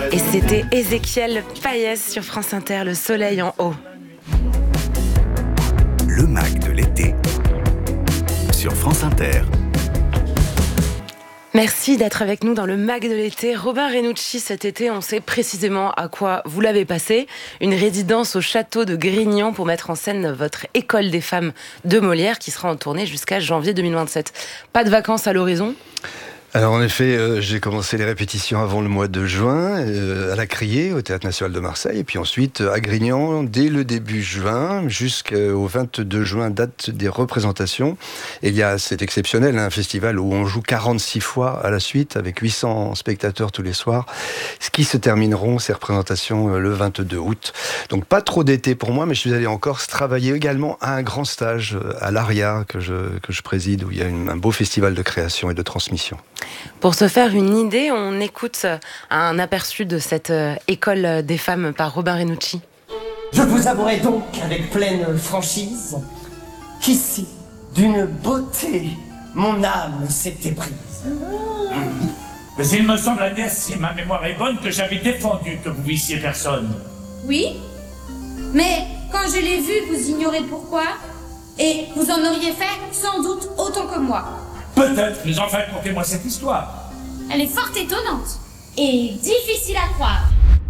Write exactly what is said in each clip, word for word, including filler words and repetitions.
Et c'était Ézéchiel Payès sur France Inter, Le Soleil en haut. Le Mag de l'été sur France Inter. Merci d'être avec nous dans le Mag de l'été. Robin Renucci, cet été, on sait précisément à quoi vous l'avez passé. Une résidence au château de Grignan pour mettre en scène votre École des femmes de Molière qui sera en tournée jusqu'à janvier deux mille vingt-sept. Pas de vacances à l'horizon ? Alors en effet, euh, j'ai commencé les répétitions avant le mois de juin, euh, à la Criée, au Théâtre National de Marseille, et puis ensuite à Grignan, dès le début juin, jusqu'au vingt-deux juin, date des représentations. Et il y a, c'est exceptionnel, un festival où on joue quarante-six fois à la suite, avec huit cents spectateurs tous les soirs, ce qui se termineront, ces représentations, le vingt-deux août. Donc pas trop d'été pour moi, mais je suis allé en Corse travailler également à un grand stage à l'Aria, que je, que je préside, où il y a une, un beau festival de création et de transmission. Pour se faire une idée, on écoute un aperçu de cette école des femmes par Robin Renucci. Je vous avouerai donc avec pleine franchise qu'ici, d'une beauté, mon âme s'est éprise. Mmh. Mais il me semble, Agnès, si ma mémoire est bonne, que j'avais défendu que vous vissiez personne. Oui, mais quand je l'ai vu, vous ignorez pourquoi, et vous en auriez fait sans doute autant que moi. Peut-être, mais enfin, contez-moi cette histoire. Elle est fort étonnante et difficile à croire.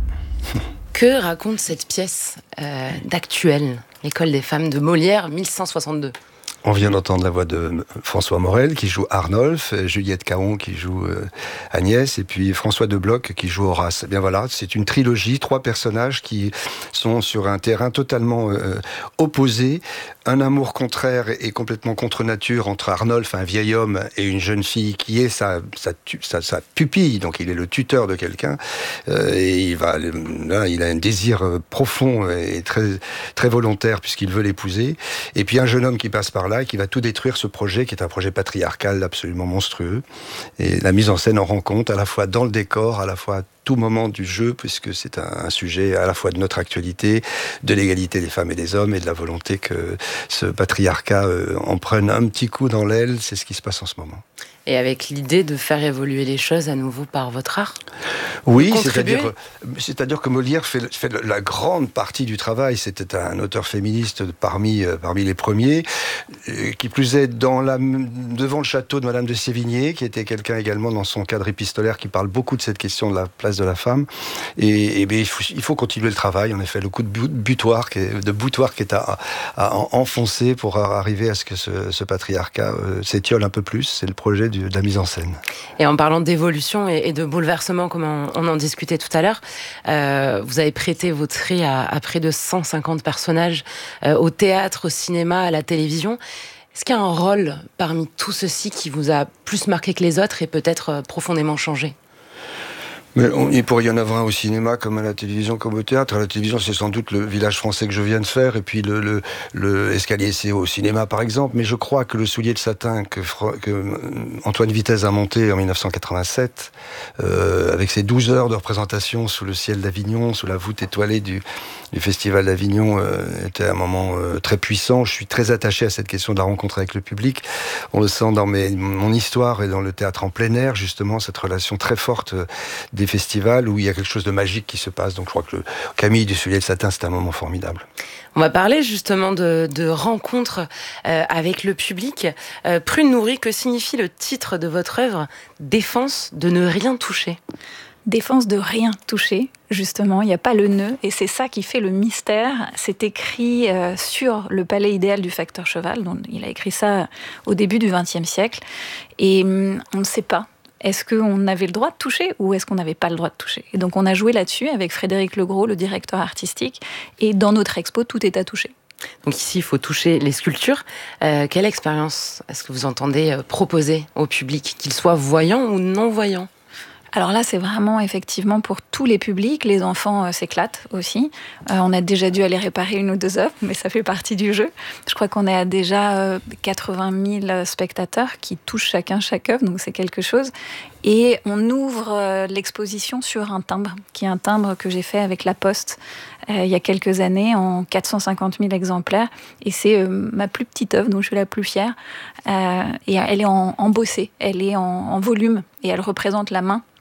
Que raconte cette pièce euh, d'Actuel, l'École des femmes de Molière, mille cent soixante-deux ? On vient d'entendre la voix de François Morel qui joue Arnolphe, Juliette Caron qui joue euh, Agnès, et puis François Debloc qui joue Horace. Eh bien voilà, c'est une trilogie, trois personnages qui sont sur un terrain totalement euh, opposé. Un amour contraire et complètement contre nature entre Arnolphe, un vieil homme, et une jeune fille qui est sa, sa, sa, sa pupille, donc il est le tuteur de quelqu'un, euh, et il, va, là, il a un désir profond et très, très volontaire puisqu'il veut l'épouser. Et puis un jeune homme qui passe par là et qui va tout détruire ce projet, qui est un projet patriarcal absolument monstrueux. Et la mise en scène en rend compte, à la fois dans le décor, à la fois à tout moment du jeu, puisque c'est un, un sujet à la fois de notre actualité, de l'égalité des femmes et des hommes, et de la volonté que ce patriarcat euh, en prenne un petit coup dans l'aile. C'est ce qui se passe en ce moment. Et avec l'idée de faire évoluer les choses à nouveau par votre art ? Oui, c'est-à-dire, c'est-à-dire que Molière fait, fait la grande partie du travail. C'était un auteur féministe parmi, parmi les premiers, qui plus est dans la, devant le château de Madame de Sévigné, qui était quelqu'un également dans son cadre épistolaire qui parle beaucoup de cette question de la place de la femme. Et, et bien, il, faut, il faut continuer le travail. En effet, le coup de butoir, qui est, de boutoir qui est à, à enfoncer pour arriver à ce que ce, ce patriarcat euh, s'étiole un peu plus. C'est le projet du, de la mise en scène. Et en parlant d'évolution et, et de bouleversement, comme on, on en discutait tout à l'heure, euh, vous avez prêté votre trait à, à près de cent cinquante personnages euh, au théâtre, au cinéma, à la télévision. Est-ce qu'il y a un rôle parmi tout ceci qui vous a plus marqué que les autres et peut-être euh, profondément changé ? Mais on, il pourrait y en avoir un au cinéma comme à la télévision, comme au théâtre. À la télévision, c'est sans doute le Village français que je viens de faire, et puis le, le, le Escalier C au cinéma, par exemple. Mais je crois que le Soulier de satin que, que Antoine Vitesse a monté en dix-neuf cent quatre-vingt-sept, euh, avec ses douze heures de représentation sous le ciel d'Avignon, sous la voûte étoilée du, du Festival d'Avignon, euh, était un moment euh, très puissant. Je suis très attaché à cette question de la rencontre avec le public. On le sent dans mes, mon histoire et dans le théâtre en plein air, justement, cette relation très forte euh, des festivals où il y a quelque chose de magique qui se passe. Donc je crois que le Camille du Soulier de satin, c'est un moment formidable. On va parler justement de, de rencontres euh, avec le public. Euh, Prune Nourri, que signifie le titre de votre œuvre ? Défense de ne rien toucher. Défense de rien toucher, justement, il n'y a pas le nœud, et c'est ça qui fait le mystère. C'est écrit euh, sur le palais idéal du facteur cheval, donc il a écrit ça au début du vingtième siècle, et hum, on ne sait pas. Est-ce qu'on avait le droit de toucher ou est-ce qu'on n'avait pas le droit de toucher ? Et donc on a joué là-dessus avec Frédéric Legros, le directeur artistique, et dans notre expo, tout est à toucher. Donc ici, il faut toucher les sculptures. Euh, quelle expérience est-ce que vous entendez proposer au public, qu'il soit voyant ou non-voyant ? Alors là, c'est vraiment effectivement pour tous les publics. Les enfants euh, s'éclatent aussi. Euh, on a déjà dû aller réparer une ou deux œuvres, mais ça fait partie du jeu. Je crois qu'on est à déjà euh, quatre-vingt mille spectateurs qui touchent chacun chaque œuvre, donc c'est quelque chose. Et on ouvre euh, l'exposition sur un timbre, qui est un timbre que j'ai fait avec La Poste euh, il y a quelques années, en quatre cent cinquante mille exemplaires. Et c'est euh, ma plus petite œuvre, dont je suis la plus fière. Euh, et elle est en, embossée, elle est en, en volume, et elle représente la main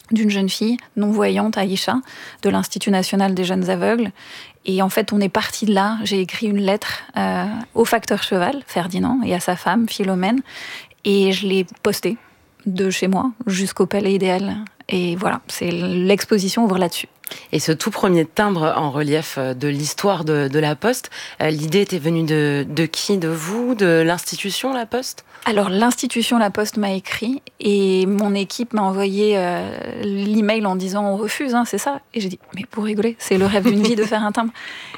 d'une jeune fille non-voyante, Aïcha, de l'Institut national des jeunes aveugles. Et en fait, on est parti de là. J'ai écrit une lettre euh, au facteur cheval, Ferdinand, et à sa femme, Philomène, et je l'ai postée de chez moi jusqu'au Palais Idéal. Et voilà, c'est l'exposition ouvre là-dessus. Et ce tout premier timbre en relief de l'histoire de, de la Poste, euh, l'idée était venue de, de qui? De vous? De l'institution La Poste? Alors, l'institution La Poste m'a écrit et mon équipe m'a envoyé euh, l'email en disant on refuse, hein, c'est ça. Et j'ai dit, mais pour rigoler, c'est le rêve d'une vie de faire un timbre.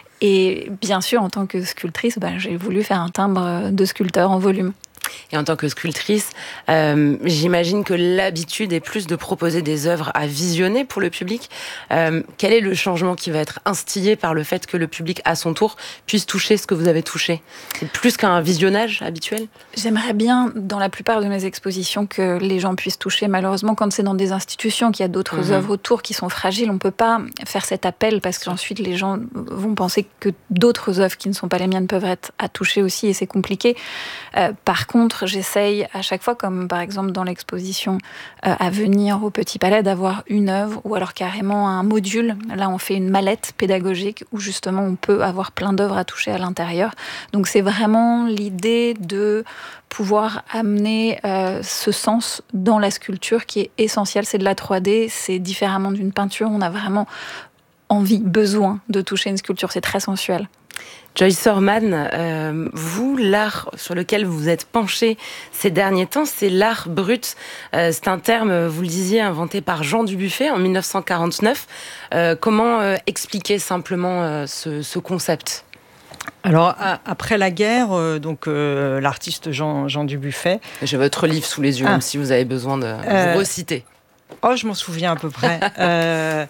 Et bien sûr, en tant que sculptrice, bah, j'ai voulu faire un timbre de sculpteur en volume. Et en tant que sculptrice, euh, j'imagine que l'habitude est plus de proposer des œuvres à visionner pour le public. Euh, quel est le changement qui va être instillé par le fait que le public, à son tour, puisse toucher ce que vous avez touché? C'est plus qu'un visionnage habituel? J'aimerais bien, dans la plupart de mes expositions, que les gens puissent toucher. Malheureusement, quand c'est dans des institutions, qu'il y a d'autres mmh. œuvres autour qui sont fragiles, on ne peut pas faire cet appel parce qu'ensuite les gens vont penser que d'autres œuvres qui ne sont pas les miennes peuvent être à toucher aussi et c'est compliqué. Euh, par contre, j'essaye à chaque fois, comme par exemple dans l'exposition euh, à venir au Petit Palais, d'avoir une œuvre ou alors carrément un module. Là, on fait une mallette pédagogique où justement on peut avoir plein d'œuvres à toucher à l'intérieur. Donc c'est vraiment l'idée de pouvoir amener euh, ce sens dans la sculpture qui est essentiel. C'est de la trois D, c'est différemment d'une peinture. On a vraiment envie, besoin de toucher une sculpture. C'est très sensuel. Joyce Orman, euh, vous, l'art sur lequel vous vous êtes penché ces derniers temps, c'est l'art brut. Euh, c'est un terme, vous le disiez, inventé par Jean Dubuffet en mille neuf cent quarante-neuf. Euh, comment euh, expliquer simplement euh, ce, ce concept ? Alors, à, après la guerre, euh, donc euh, l'artiste Jean, Jean Dubuffet... J'ai votre livre sous les yeux, ah. même si vous avez besoin de euh, vous reciter. Oh, je m'en souviens à peu près. euh,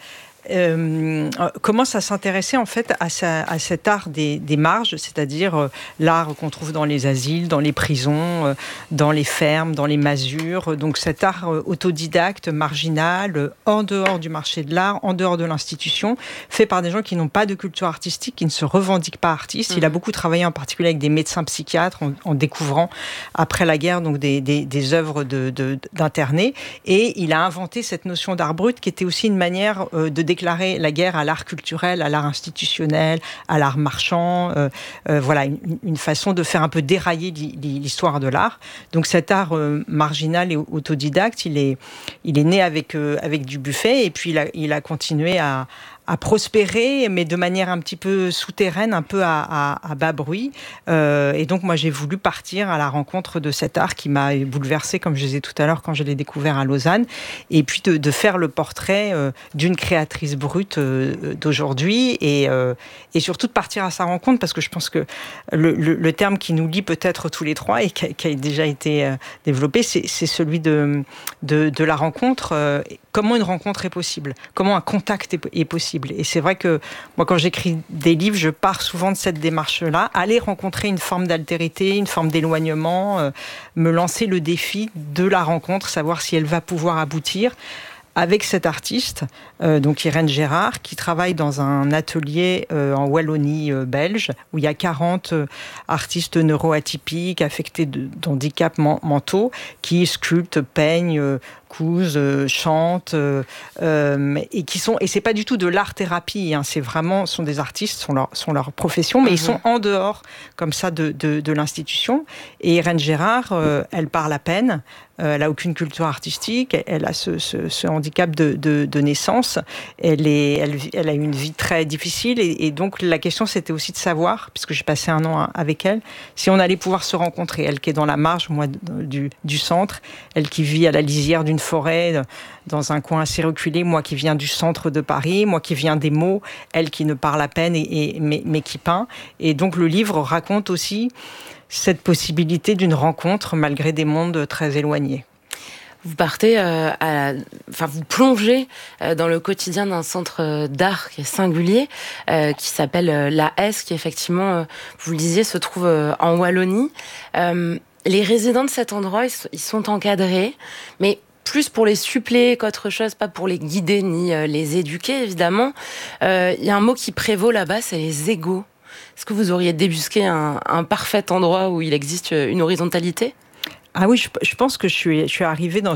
Euh, commence à s'intéresser en fait à, sa, à cet art des, des marges, c'est-à-dire euh, l'art qu'on trouve dans les asiles, dans les prisons, euh, dans les fermes, dans les masures. Donc cet art euh, autodidacte, marginal, euh, en dehors du marché de l'art, en dehors de l'institution, fait par des gens qui n'ont pas de culture artistique, qui ne se revendiquent pas artistes. Mmh. Il a beaucoup travaillé en particulier avec des médecins psychiatres en, en découvrant après la guerre donc des, des, des œuvres de, de, d'internés. Et il a inventé cette notion d'art brut qui était aussi une manière euh, de déclarer la guerre à l'art culturel, à l'art institutionnel, à l'art marchand. Euh, euh, voilà, une, une façon de faire un peu dérailler l'histoire de l'art. Donc cet art euh, marginal et autodidacte, il est, il est né avec, euh, avec Dubuffet et puis il a, il a continué à, à prospérer, mais de manière un petit peu souterraine, un peu à, à, à bas bruit. Euh, et donc, moi, j'ai voulu partir à la rencontre de cet art qui m'a bouleversée, comme je disais tout à l'heure, quand je l'ai découvert à Lausanne. Et puis, de, de faire le portrait euh, d'une créatrice brute euh, d'aujourd'hui. Et, euh, et surtout, de partir à sa rencontre, parce que je pense que le, le, le terme qui nous lie peut-être tous les trois et qui a, qui a déjà été euh, développé, c'est, c'est celui de, de, de la rencontre. Euh, comment une rencontre est possible? Comment un contact est, est possible? Et c'est vrai que moi, quand j'écris des livres, je pars souvent de cette démarche-là, aller rencontrer une forme d'altérité, une forme d'éloignement, euh, me lancer le défi de la rencontre, savoir si elle va pouvoir aboutir avec cet artiste, euh, donc Irène Gérard, qui travaille dans un atelier euh, en Wallonie euh, belge, où il y a quarante euh, artistes neuroatypiques, affectés de, d'handicaps men- mentaux, qui sculptent, peignent, euh, cousent, euh, chantent, euh, euh, et qui sont, et c'est pas du tout de l'art-thérapie, hein, c'est vraiment, sont des artistes, sont leur, sont leur profession, mais mmh. ils sont en dehors, comme ça, de, de, de l'institution. Et Irène Gérard, euh, elle parle à peine, euh, elle a aucune culture artistique, elle a ce, ce, ce handicap de, de, de naissance, elle, est, elle, elle a une vie très difficile, et, et donc la question c'était aussi de savoir, puisque j'ai passé un an avec elle, si on allait pouvoir se rencontrer, elle qui est dans la marge, moi, du, du centre, elle qui vit à la lisière d'une forêt, dans un coin assez reculé, moi qui viens du centre de Paris, moi qui viens des mots, elle qui ne parle à peine, et, et, mais, mais qui peint. Et donc le livre raconte aussi cette possibilité d'une rencontre malgré des mondes très éloignés. Vous partez, euh, à la... enfin vous plongez euh, dans le quotidien d'un centre d'art qui est singulier, euh, qui s'appelle euh, la S, qui effectivement, euh, vous le disiez, se trouve euh, en Wallonie. Euh, les résidents de cet endroit, ils, ils sont encadrés, mais plus pour les suppléer qu'autre chose, pas pour les guider ni euh, les éduquer, évidemment. Euh, il y a un mot qui prévaut là-bas, c'est les égos. Est-ce que vous auriez débusqué un, un parfait endroit où il existe une horizontalité ? Ah oui, je, je pense que je suis, je suis arrivée dans une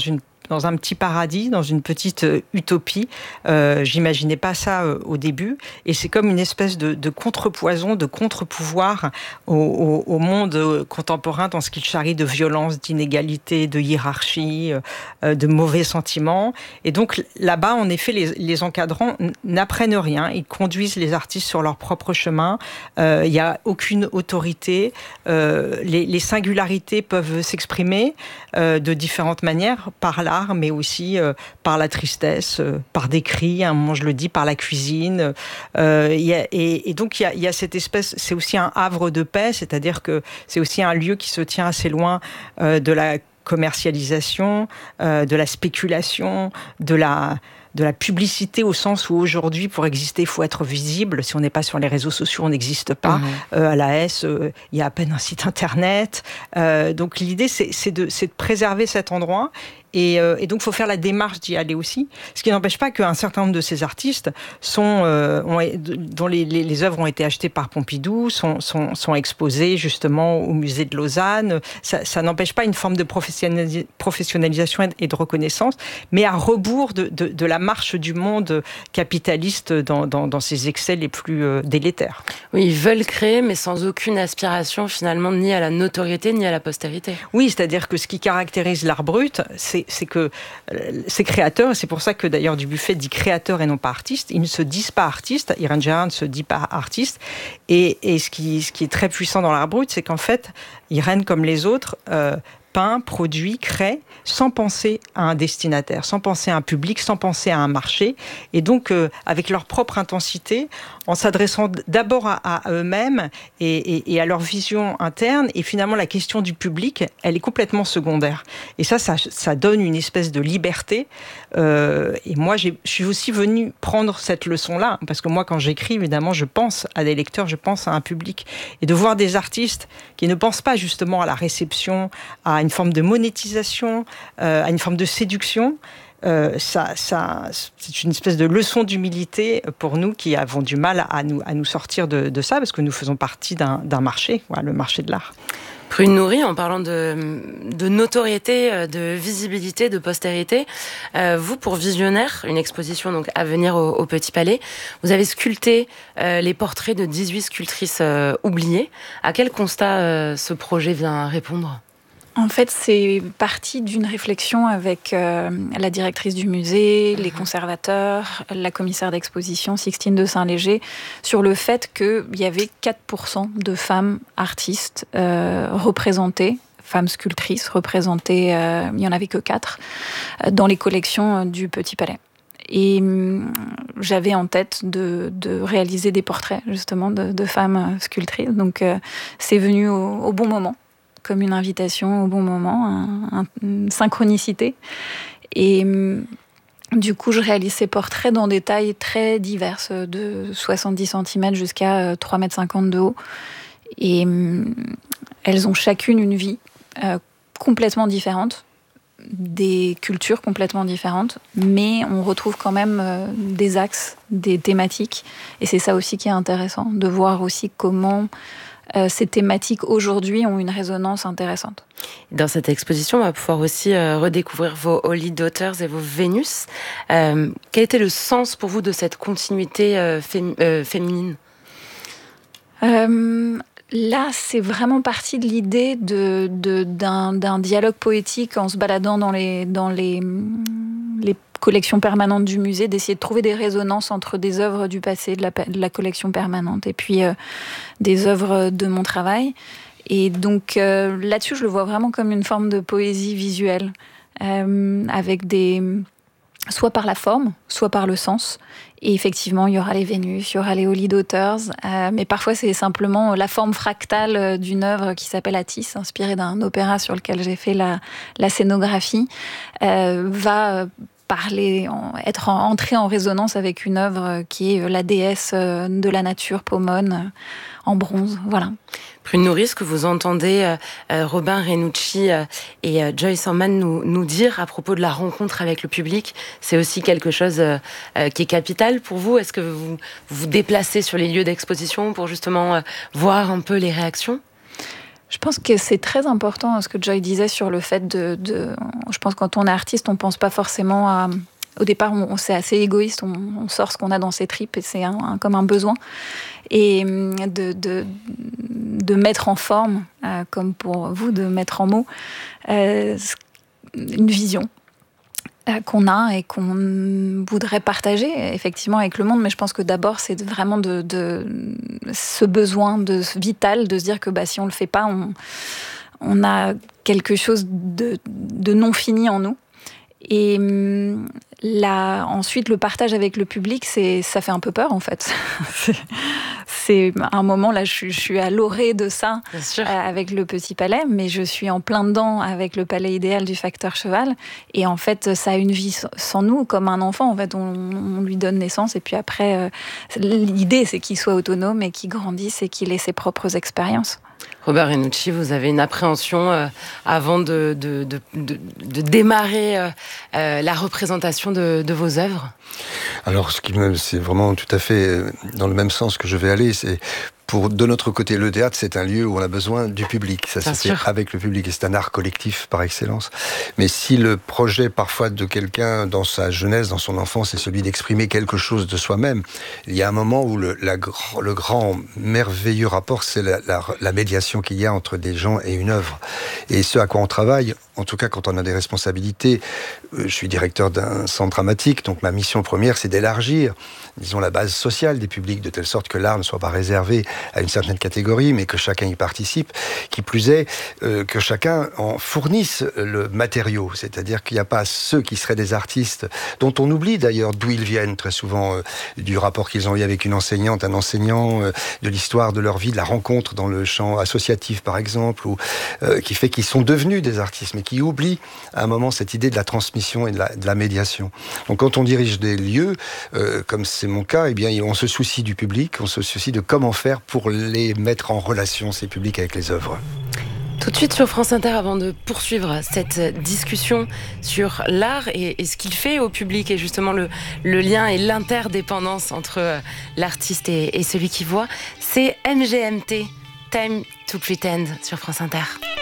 dans un petit paradis, dans une petite utopie. Euh, j'imaginais pas ça euh, au début. Et c'est comme une espèce de, de contrepoison, de contre-pouvoir au, au, au monde contemporain dans ce qu'il charrie de violence, d'inégalité, de hiérarchie, euh, de mauvais sentiments. Et donc là-bas, en effet, les, les encadrants n'apprennent rien. Ils conduisent les artistes sur leur propre chemin. Euh, il n'y a aucune autorité. Euh, les, les singularités peuvent s'exprimer euh, de différentes manières, par l'art, mais aussi euh, par la tristesse, euh, par des cris, à un moment je le dis, par la cuisine. Euh, y a, et, et donc il y a, y a cette espèce, c'est aussi un havre de paix, c'est-à-dire que c'est aussi un lieu qui se tient assez loin euh, de la commercialisation, euh, de la spéculation, de la... de la publicité au sens où aujourd'hui, pour exister, il faut être visible. Si on n'est pas sur les réseaux sociaux, on n'existe pas. Mmh. Euh, à la S, euh, il y a à peine un site internet. Euh, donc l'idée, c'est, c'est, de, c'est de préserver cet endroit. Et, euh, et donc, il faut faire la démarche d'y aller aussi. Ce qui n'empêche pas qu'un certain nombre de ces artistes, sont, euh, ont, dont les, les, les œuvres ont été achetées par Pompidou, sont, sont, sont exposées justement au musée de Lausanne. Ça, ça n'empêche pas une forme de professionnalisa- professionnalisation et de reconnaissance, mais à rebours de, de, de la marche du monde capitaliste dans, dans, dans ses excès les plus euh, délétères. Oui, ils veulent créer, mais sans aucune aspiration finalement, ni à la notoriété, ni à la postérité. Oui, c'est-à-dire que ce qui caractérise l'art brut, c'est c'est que euh, ces créateurs, et c'est pour ça que d'ailleurs Dubuffet dit créateur et non pas artiste, ils ne se disent pas artistes, Irène Gérard ne se dit pas artiste, et, et ce, qui, ce qui est très puissant dans l'art brut, c'est qu'en fait, Irène, comme les autres, euh, peint, produit, crée, sans penser à un destinataire, sans penser à un public, sans penser à un marché, et donc euh, avec leur propre intensité, en s'adressant d'abord à, à eux-mêmes et, et, et à leur vision interne, et finalement la question du public, elle est complètement secondaire. Et ça, ça, ça donne une espèce de liberté. Euh, et moi, j'ai, je suis aussi venue prendre cette leçon-là, parce que moi, quand j'écris, évidemment, je pense à des lecteurs, je pense à un public. Et de voir des artistes qui ne pensent pas justement à la réception, à une forme de monétisation, euh, à une forme de séduction, Euh, ça, ça, c'est une espèce de leçon d'humilité pour nous qui avons du mal à nous, à nous sortir de, de ça, parce que nous faisons partie d'un, d'un marché, voilà, le marché de l'art. Prune Nourri, en parlant de, de notoriété, de visibilité, de postérité, euh, vous, pour Visionnaire, une exposition donc à venir au, au Petit Palais, vous avez sculpté euh, les portraits de dix-huit sculptrices euh, oubliées. À quel constat euh, ce projet vient répondre ? En fait, c'est parti d'une réflexion avec euh, la directrice du musée, les conservateurs, la commissaire d'exposition, Sixtine de Saint-Léger, sur le fait qu'il y avait quatre pour cent de femmes artistes euh, représentées, femmes sculptrices représentées, euh, il n'y en avait que quatre, euh, dans les collections du Petit Palais. Et hum, j'avais en tête de, de réaliser des portraits, justement, de, de femmes sculptrices. Donc, euh, c'est venu au, au bon moment, comme une invitation au bon moment, un, un, une synchronicité. Et du coup, je réalise ces portraits dans des tailles très diverses, de soixante-dix centimètres jusqu'à trois mètres cinquante de haut. Et elles ont chacune une vie euh, complètement différente, des cultures complètement différentes, mais on retrouve quand même euh, des axes, des thématiques. Et c'est ça aussi qui est intéressant, de voir aussi comment Euh, ces thématiques aujourd'hui ont une résonance intéressante. Dans cette exposition, on va pouvoir aussi euh, redécouvrir vos Holy Daughters et vos Vénus. Euh, quel était le sens pour vous de cette continuité euh, fém- euh, féminine ? euh, Là, c'est vraiment parti de l'idée de, de, d'un, d'un dialogue poétique en se baladant dans les, dans les, les collection permanente du musée, d'essayer de trouver des résonances entre des œuvres du passé, de la, de la collection permanente, et puis euh, des œuvres de mon travail. Et donc euh, là-dessus, je le vois vraiment comme une forme de poésie visuelle, euh, avec des... soit par la forme, soit par le sens. Et effectivement, il y aura les Vénus, il y aura les Holy Daughters, euh, mais parfois c'est simplement la forme fractale d'une œuvre qui s'appelle Attis, inspirée d'un opéra sur lequel j'ai fait la, la scénographie, euh, va parler, être entrée en résonance avec une œuvre qui est la déesse de la nature, Pomone, en bronze. Voilà. Prune Nourri, ce que vous entendez euh, Robin Renucci euh, et euh, Joyce Orman nous, nous dire à propos de la rencontre avec le public, c'est aussi quelque chose euh, euh, qui est capital pour vous. Est-ce que vous vous déplacez sur les lieux d'exposition pour justement euh, voir un peu les réactions ? Je pense que c'est très important ce que Joy disait sur le fait de... de je pense que quand on est artiste, on ne pense pas forcément à... Au départ, on, on, c'est assez égoïste, on, on sort ce qu'on a dans ses tripes et c'est un, un, comme un besoin. Et de, de, de mettre en forme, euh, comme pour vous, de mettre en mots, euh, une vision euh, qu'on a et qu'on voudrait partager effectivement avec le monde. Mais je pense que d'abord, c'est vraiment de, de ce besoin de, vital de se dire que bah, si on ne le fait pas, on, on a quelque chose de, de non fini en nous. Et là, ensuite, le partage avec le public, c'est, ça fait un peu peur, en fait. c'est, c'est un moment, là, je suis, je suis à l'orée de ça euh, avec le Petit Palais, mais je suis en plein dedans avec le Palais idéal du Facteur Cheval. Et en fait, ça a une vie sans nous, comme un enfant. En fait, on, on lui donne naissance. Et puis après, euh, l'idée, c'est qu'il soit autonome et qu'il grandisse et qu'il ait ses propres expériences. Robert Renucci, vous avez une appréhension euh, avant de, de, de, de, de démarrer euh, euh, la représentation de, de vos œuvres ? Alors, ce qui me, c'est vraiment tout à fait dans le même sens que je vais aller. C'est pour, de notre côté, le théâtre, c'est un lieu où on a besoin du public. Ça se fait avec le public et c'est un art collectif par excellence. Mais si le projet, parfois, de quelqu'un dans sa jeunesse, dans son enfance, est celui d'exprimer quelque chose de soi-même, il y a un moment où le, la, le grand, merveilleux rapport, c'est la, la, la médiation qu'il y a entre des gens et une œuvre. Et ce à quoi on travaille, en tout cas quand on a des responsabilités, je suis directeur d'un centre dramatique, donc ma mission première, c'est d'élargir, disons, la base sociale des publics, de telle sorte que l'art ne soit pas réservé à une certaine catégorie, mais que chacun y participe. Qui plus est, euh, que chacun en fournisse le matériau, c'est-à-dire qu'il n'y a pas ceux qui seraient des artistes, dont on oublie d'ailleurs d'où ils viennent très souvent, euh, du rapport qu'ils ont eu avec une enseignante, un enseignant, euh, de l'histoire de leur vie, de la rencontre dans le champ associatif par exemple, ou, euh, qui fait qu'ils sont devenus des artistes, mais qui oublient à un moment cette idée de la transmission et de la, de la médiation. Donc quand on dirige des lieux, euh, comme c'est mon cas, eh bien, on se soucie du public, on se soucie de comment faire pour les mettre en relation, ces publics, avec les œuvres. Tout de suite sur France Inter, avant de poursuivre cette discussion sur l'art et, et ce qu'il fait au public, et justement le, le lien et l'interdépendance entre l'artiste et, et celui qui voit, c'est M G M T, Time to Pretend, sur France Inter.